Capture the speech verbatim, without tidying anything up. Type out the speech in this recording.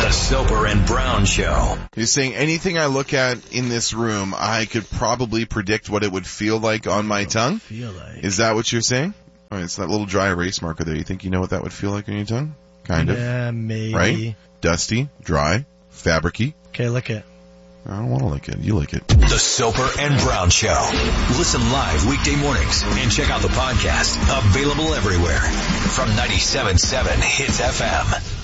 The Soper and Brown Show. You're saying anything I look at in this room, I could probably predict what it would feel like on my tongue? Feel like. Is that what you're saying? I mean, it's that little dry erase marker there. You think you know what that would feel like on your tongue? Kind of. Yeah, maybe. Right? Dusty, dry, fabricy. Okay, lick it. I don't want to lick it. You lick it. The Soper and Brown Show. Listen live weekday mornings and check out the podcast. Available everywhere. From ninety-seven point seven Hits F M.